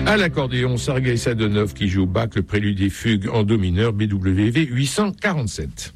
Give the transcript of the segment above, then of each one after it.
À l'accordéon, Sergueï Sadonov qui joue Bach, le prélude et fugue en do mineur, BWV 847.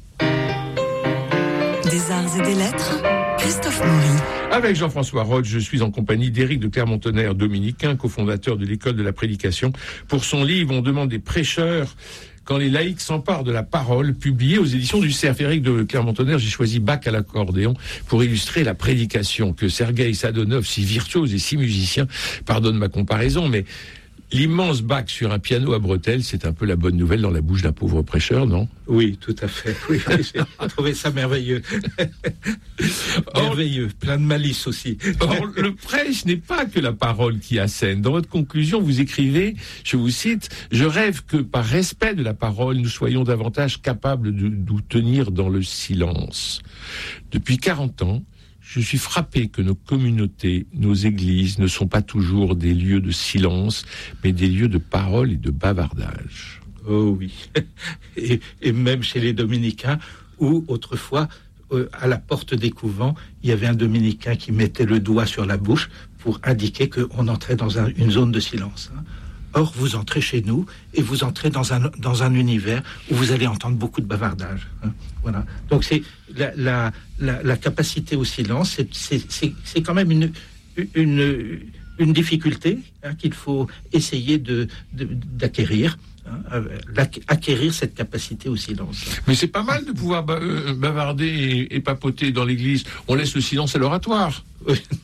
Des arts et des lettres, Christophe Maury. Avec Jean-François Roth, je suis en compagnie d'Éric de Clermont-Tonnerre, dominicain, cofondateur de l'école de la prédication. Pour son livre, on demande des prêcheurs quand les laïcs s'emparent de la parole, publié aux éditions du Cerf. Éric de Clermont-Tonnerre, j'ai choisi Bach à l'accordéon pour illustrer la prédication que Sergueï Sadonov, si virtuose et si musicien, pardonne ma comparaison, mais l'immense Bach sur un piano à bretelles, c'est un peu la bonne nouvelle dans la bouche d'un pauvre prêcheur, non ? Oui, tout à fait. Oui, j'ai trouvé ça merveilleux. Merveilleux, plein de malice aussi. Or, le prêche n'est pas que la parole qui assène. Dans votre conclusion, vous écrivez, je vous cite, « Je rêve que par respect de la parole, nous soyons davantage capables de nous tenir dans le silence. » Depuis 40 ans, je suis frappé que nos communautés, nos églises ne sont pas toujours des lieux de silence, mais des lieux de parole et de bavardage. Oh oui. Et même chez les dominicains, où autrefois, à la porte des couvents, il y avait un dominicain qui mettait le doigt sur la bouche pour indiquer qu'on entrait dans une zone de silence. Or, vous entrez chez nous et vous entrez dans un univers où vous allez entendre beaucoup de bavardage. Voilà. Donc, c'est la capacité au silence, c'est quand même une difficulté qu'il faut essayer d'acquérir. Acquérir cette capacité au silence. Mais c'est pas mal de pouvoir bavarder et papoter dans l'église. On laisse le silence à l'oratoire. Non ?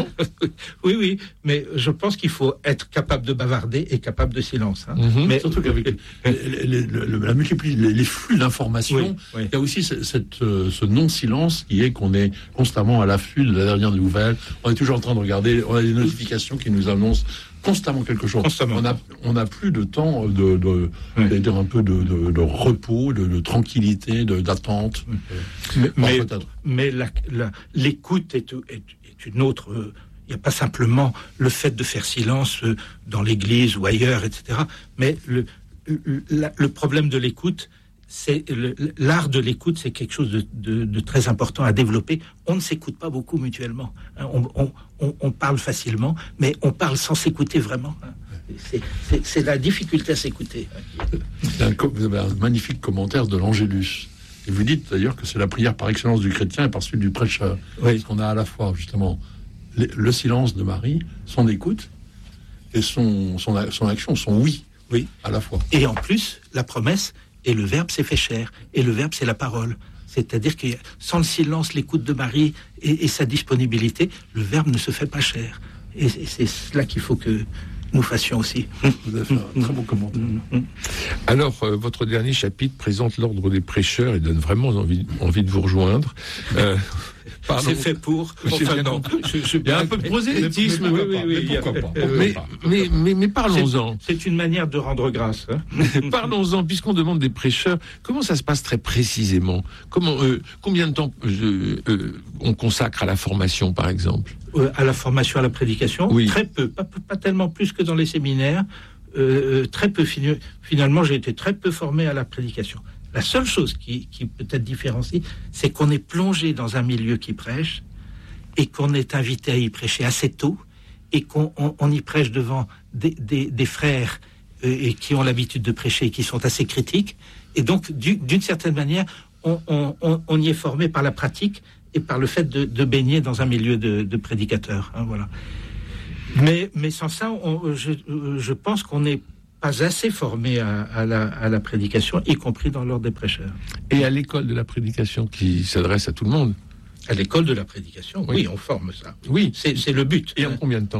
Oui, mais je pense qu'il faut être capable de bavarder et capable de silence. Mais surtout qu'avec les flux d'informations, il y a aussi ce non-silence qui est qu'on est constamment à l'affût de la dernière nouvelle. On est toujours en train de regarder, on a des notifications qui nous annoncent constamment quelque chose. Constamment. On a plus de temps dire un peu de repos, de tranquillité, d'attente. Mais l'écoute est une autre. Il n'y a pas simplement le fait de faire silence dans l'église ou ailleurs, etc. Mais le problème de l'écoute, c'est l'art de l'écoute, c'est quelque chose de très important à développer. On ne s'écoute pas beaucoup mutuellement. On parle facilement, mais on parle sans s'écouter vraiment. C'est la difficulté à s'écouter. Vous avez un magnifique commentaire de l'Angélus. Et vous dites d'ailleurs que c'est la prière par excellence du chrétien et par suite du prêcheur. Oui. Parce qu'on a à la fois justement le silence de Marie, son écoute et son action, son oui à la fois. Et en plus, la promesse. Et le Verbe s'est fait chair. Et le Verbe, c'est la parole. C'est-à-dire que sans le silence, l'écoute de Marie et sa disponibilité, le Verbe ne se fait pas chair. Et c'est cela qu'il faut que nous fassions aussi. Vous avez fait un très beau commentaire. Alors, votre dernier chapitre présente l'ordre des prêcheurs et donne vraiment envie de vous rejoindre. C'est fait pour. Enfin, non. Il y a un peu de prosélytisme. Mais parlons-en. C'est une manière de rendre grâce. Parlons-en, puisqu'on demande des prêcheurs, comment ça se passe très précisément ? Combien de temps on consacre à la formation, par exemple ? À la formation, à la prédication ? Oui. Très peu, pas tellement plus que dans les séminaires. Très peu. Finalement, j'ai été très peu formé à la prédication. La seule chose qui peut-être différencie, c'est qu'on est plongé dans un milieu qui prêche et qu'on est invité à y prêcher assez tôt et qu'on y prêche devant des frères et qui ont l'habitude de prêcher et qui sont assez critiques. Et donc, d'une certaine manière, on y est formé par la pratique et par le fait de baigner dans un milieu de prédicateurs. Voilà. Mais sans ça, je pense qu'on n'est pas assez formé à la prédication, y compris dans l'ordre des prêcheurs. Et à l'école de la prédication qui s'adresse à tout le monde ? À l'école de la prédication, oui, on forme ça. Oui. C'est le but. Et en combien de temps ?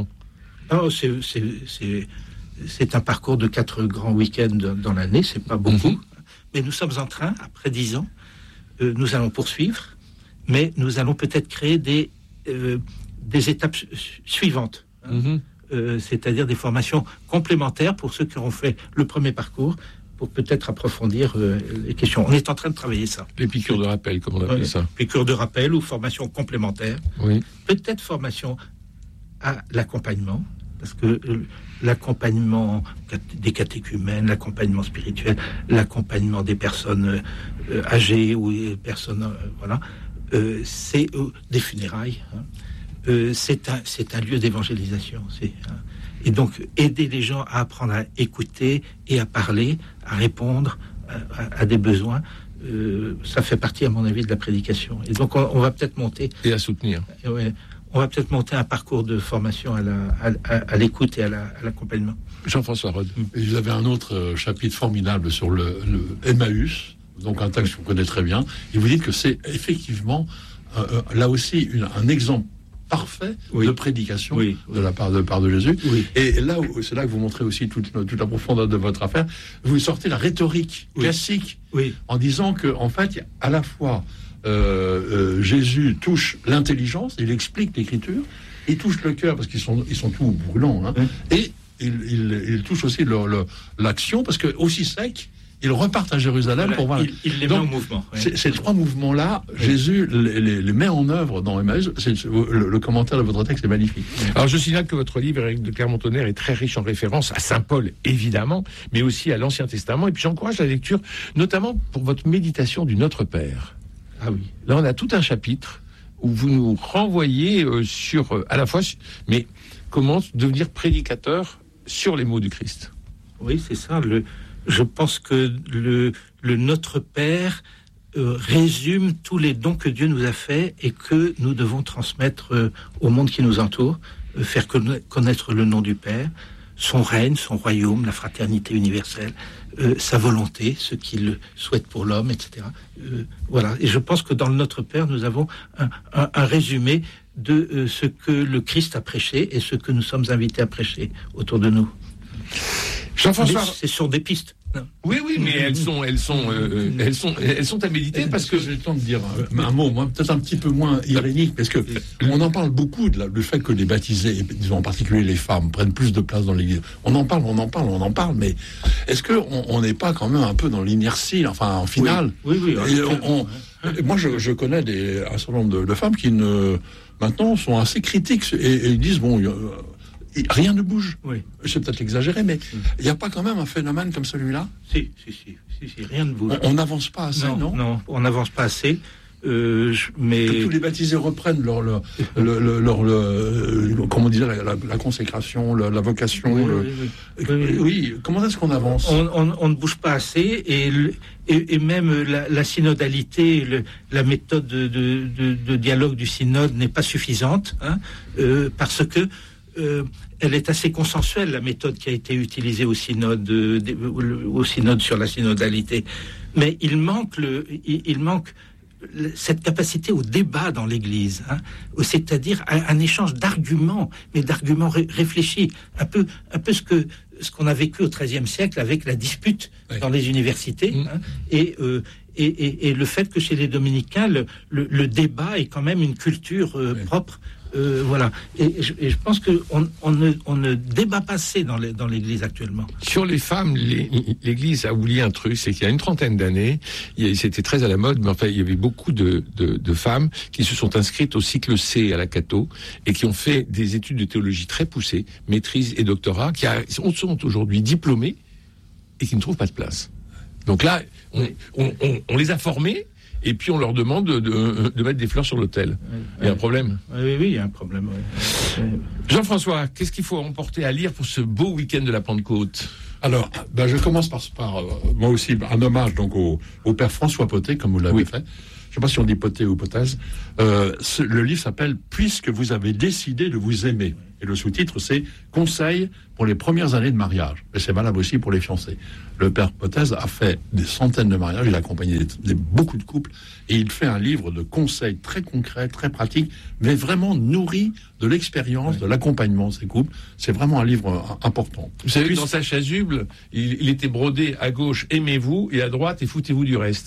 C'est un parcours de 4 grands week-ends dans l'année, c'est pas beaucoup. Mais nous sommes en train, après 10 ans, nous allons poursuivre, mais nous allons peut-être créer des étapes suivantes. C'est-à-dire des formations complémentaires pour ceux qui auront fait le premier parcours, pour peut-être approfondir les questions. On est en train de travailler ça. Les piqûres de rappel, comme on appelle ça. Piqûres de rappel ou formation complémentaire. Oui. Peut-être formation à l'accompagnement, parce que l'accompagnement des catéchumènes, l'accompagnement spirituel, l'accompagnement des personnes âgées ou des personnes... c'est des funérailles. c'est un lieu d'évangélisation. Et donc, aider les gens à apprendre à écouter et à parler, à répondre à des besoins, ça fait partie, à mon avis, de la prédication. Et donc, on va peut-être monter... Et à soutenir. On va peut-être monter un parcours de formation à l'écoute et à l'accompagnement. Jean-François Rode. Et vous avez un autre chapitre formidable sur le Emmaüs, donc un texte que vous connaissez très bien, et vous dites que c'est effectivement, là aussi, un exemple parfait de prédication de la part de Jésus. Oui. Et là, c'est là que vous montrez aussi toute la profondeur de votre affaire. Vous sortez la rhétorique classique en disant que, en fait, à la fois Jésus touche l'intelligence, il explique l'écriture, il touche le cœur parce qu'ils sont tous brûlants, hein, et il touche aussi l'action parce que aussi sec. Ils repartent à Jérusalem pour voir. Il les met en mouvement. Ces trois mouvements-là, Jésus les met en œuvre dans Emmaüs. Le commentaire de votre texte est magnifique. Alors, je signale que votre livre, Éric de Clermont-Tonnerre, est très riche en références à Saint Paul, évidemment, mais aussi à l'Ancien Testament. Et puis, j'encourage la lecture, notamment pour votre méditation du Notre Père. Ah oui. Là, on a tout un chapitre où vous nous renvoyez sur, à la fois, mais comment devenir prédicateur sur les mots du Christ. Oui, c'est ça. Je pense que le Notre Père résume tous les dons que Dieu nous a faits et que nous devons transmettre au monde qui nous entoure, faire connaître le nom du Père, son règne, son royaume, la fraternité universelle, sa volonté, ce qu'il souhaite pour l'homme, etc. Voilà. Et je pense que dans le Notre Père, nous avons un résumé de ce que le Christ a prêché et ce que nous sommes invités à prêcher autour de nous. Jean-François, c'est sur des pistes. Oui, mais elles sont à méditer parce que j'ai le temps de dire un mot, moi peut-être un petit peu moins irénique, parce que on en parle beaucoup du fait que les baptisés, et disons en particulier les femmes, prennent plus de place dans l'Église. On en parle, mais est-ce que on n'est pas quand même un peu dans l'inertie, enfin en finale? Oui. Moi, je connais un certain nombre de femmes qui maintenant sont assez critiques et ils disent rien ne bouge. Oui. C'est peut-être exagéré, mais il n'y a pas quand même un phénomène comme celui-là? Si, rien ne bouge. On n'avance pas assez, non? Non, on n'avance pas assez. Mais que tous les baptisés reprennent leur comment dire, la consécration, la vocation. Oui. Comment est-ce qu'on avance? On ne bouge pas assez et même la synodalité, la méthode de dialogue du synode n'est pas suffisante, parce que elle est assez consensuelle, la méthode qui a été utilisée au synode sur la synodalité. Mais il manque cette capacité au débat dans l'Église, c'est-à-dire un échange d'arguments, mais d'arguments réfléchis, un peu ce qu'on a vécu au XIIIe siècle avec la dispute dans les universités, et le fait que chez les dominicains, le débat est quand même une culture propre. Voilà. Et je pense qu'on ne débat pas assez dans l'Église actuellement. Sur les femmes, l'Église a oublié un truc, c'est qu'il y a une trentaine d'années, c'était très à la mode, mais enfin, il y avait beaucoup de femmes qui se sont inscrites au cycle C à la Cato et qui ont fait des études de théologie très poussées, maîtrise et doctorat, qui sont aujourd'hui diplômées et qui ne trouvent pas de place. Donc là, on les a formées. Et puis on leur demande de mettre des fleurs sur l'autel. Il y a un problème. Oui, il y a un problème. Oui. Jean-François, qu'est-ce qu'il faut emporter à lire pour ce beau week-end de la Pentecôte? Alors, je commence par moi aussi un hommage donc au père François Potez, comme vous l'avez fait. Je ne sais pas si on dit Potez ou Potez. Le livre s'appelle « Puisque vous avez décidé de vous aimer ». Et le sous-titre, c'est « Conseils pour les premières années de mariage ». Et c'est valable aussi pour les fiancés. Le père Potez a fait des centaines de mariages, il a accompagné beaucoup de couples, et il fait un livre de conseils très concrets, très pratiques, mais vraiment nourri de l'expérience, de l'accompagnement de ces couples. C'est vraiment un livre important. Vous savez, dans sa chasuble, il était brodé à gauche « Aimez-vous » et à droite « Et foutez-vous du reste ».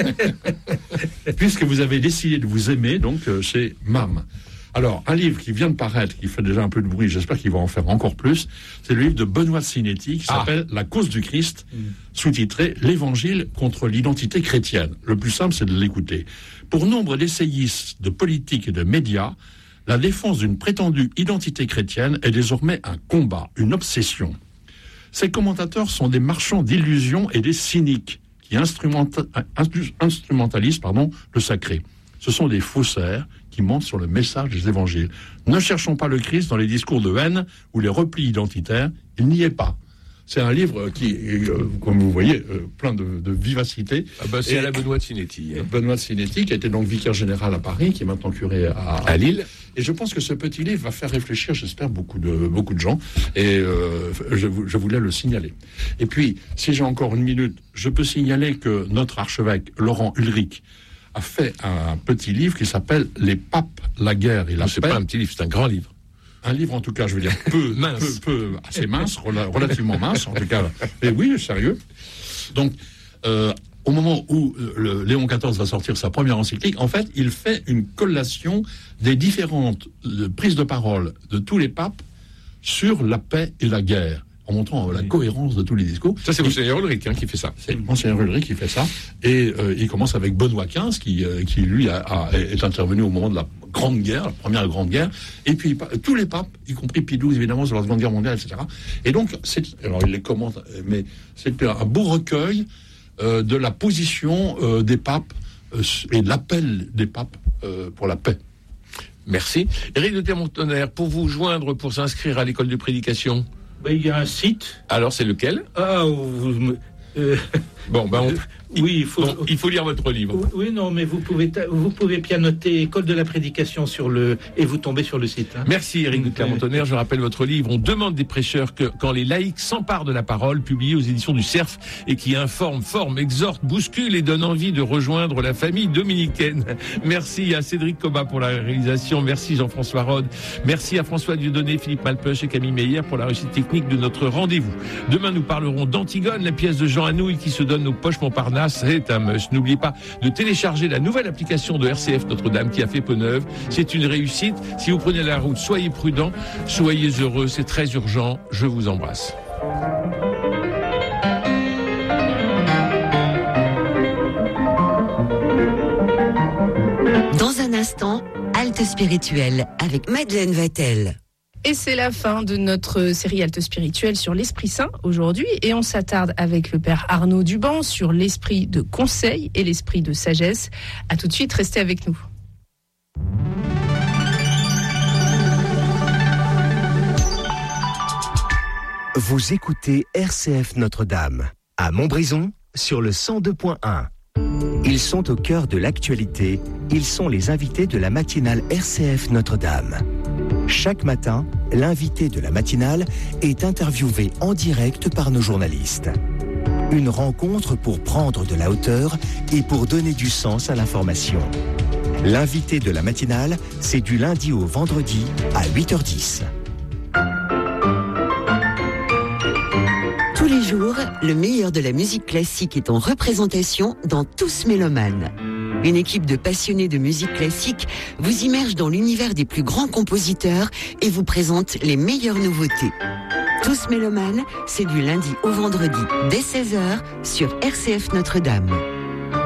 Puisque vous avez décidé de vous aimer, donc chez MAM. Alors, un livre qui vient de paraître, qui fait déjà un peu de bruit, j'espère qu'il va en faire encore plus, c'est le livre de Benoît de Sinetti qui s'appelle « La cause du Christ », sous-titré « L'Évangile contre l'identité chrétienne ». Le plus simple, c'est de l'écouter. Pour nombre d'essayistes de politique et de médias, la défense d'une prétendue identité chrétienne est désormais un combat, une obsession. Ces commentateurs sont des marchands d'illusions et des cyniques qui instrumentalisent le sacré. Ce sont des faussaires qui monte sur le message des évangiles. Ne cherchons pas le Christ dans les discours de haine ou les replis identitaires, il n'y est pas. C'est un livre qui est, comme vous voyez, plein de vivacité. C'est à la Benoît de Sinetti. Benoît de Sinetti, qui était donc vicaire général à Paris, qui est maintenant curé à Lille. Et je pense que ce petit livre va faire réfléchir, j'espère, beaucoup de gens. Et je voulais le signaler. Et puis, si j'ai encore une minute, je peux signaler que notre archevêque, Laurent Ulrich, a fait un petit livre qui s'appelle « Les papes, la guerre et la paix ». C'est pas un petit livre, c'est un grand livre. Un livre, en tout cas, je veux dire, assez mince, relativement mince, en tout cas. Mais oui, sérieux. Donc, au moment où Léon XIV va sortir sa première encyclique, en fait, il fait une collation des différentes prises de parole de tous les papes sur la paix et la guerre, en montrant la cohérence de tous les discours. Ça, c'est Monseigneur Ulrich qui fait ça. C'est Monseigneur Ulrich qui fait ça. Et il commence avec Benoît XV, qui lui, est intervenu au moment de la Grande Guerre, la première Grande Guerre. Et puis, tous les papes, y compris Pie XII, évidemment, sur la Seconde Guerre mondiale, etc. Et donc, alors il les commente, mais c'était un beau recueil de la position des papes et de l'appel des papes pour la paix. Merci. Éric de Clermont-Tonnerre, pour vous joindre, pour s'inscrire à l'école de prédication. Il y a un site. Alors, c'est lequel ? Oui, il faut lire votre livre. Oui, non, mais vous pouvez bien noter École de la prédication et vous tombez sur le site. Hein. Merci Éric de Clermont-Tonnerre. Je rappelle votre livre. On demande des prêcheurs que, quand les laïcs s'emparent de la parole, publié aux éditions du Cerf et qui informe, forme, exhorte, bouscule et donne envie de rejoindre la famille dominicaine. Merci à Cédric Cobat pour la réalisation. Merci Jean-François Rode. Merci à François Dieudonné, Philippe Malpeuch et Camille Meyer pour la réussite technique de notre rendez-vous. Demain, nous parlerons d'Antigone, la pièce de Jean Anouilh qui se donne aux poches Montparnasse. C'est un must. N'oubliez pas de télécharger la nouvelle application de RCF Notre-Dame qui a fait peau neuve. C'est une réussite. Si vous prenez la route, soyez prudents, soyez heureux. C'est très urgent. Je vous embrasse. Dans un instant, halte spirituelle avec Madeleine Vatel. Et c'est la fin de notre série Halte spirituelle sur l'Esprit Saint aujourd'hui. Et on s'attarde avec le Père Arnaud Duban sur l'esprit de conseil et l'esprit de sagesse. À tout de suite, restez avec nous. Vous écoutez RCF Notre-Dame, à Montbrison, sur le 102.1. Ils sont au cœur de l'actualité. Ils sont les invités de la matinale RCF Notre-Dame. Chaque matin, l'invité de la matinale est interviewé en direct par nos journalistes. Une rencontre pour prendre de la hauteur et pour donner du sens à l'information. L'invité de la matinale, c'est du lundi au vendredi à 8h10. Tous les jours, le meilleur de la musique classique est en représentation dans Tous Mélomanes. Une équipe de passionnés de musique classique vous immerge dans l'univers des plus grands compositeurs et vous présente les meilleures nouveautés. Tous Mélomanes, c'est du lundi au vendredi dès 16h sur RCF Notre-Dame.